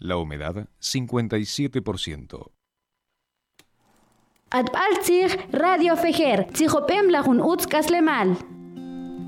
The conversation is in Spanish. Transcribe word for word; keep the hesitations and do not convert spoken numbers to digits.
La humedad, cincuenta y siete por ciento. Atbaltzig Radio Fejer, Tzijopem Lajun Utzkaslemal.